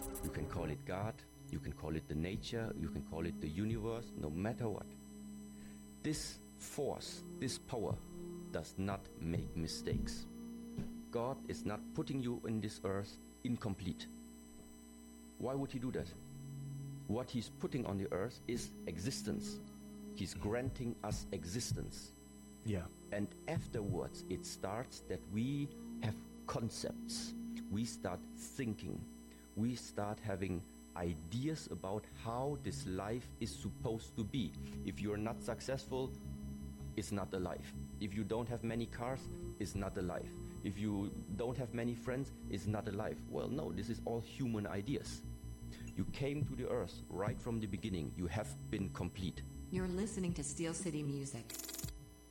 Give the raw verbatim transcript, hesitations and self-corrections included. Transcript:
You can call it God, you can call it the nature, you can call it the universe, no matter what. This force, this power does not make mistakes. God is not putting you in this earth incomplete. Why would he do that? What he's putting on the earth is existence. He's granting us existence. Yeah. And afterwards, it starts that we have concepts. We start thinking. We start having ideas about how this life is supposed to be. If you're not successful, it's not a life. If you don't have many cars, it's not a life. If you don't have many friends, it's not a life. Well, no, this is all human ideas. You came to the earth right from the beginning. You have been complete. You're listening to Steel City Music.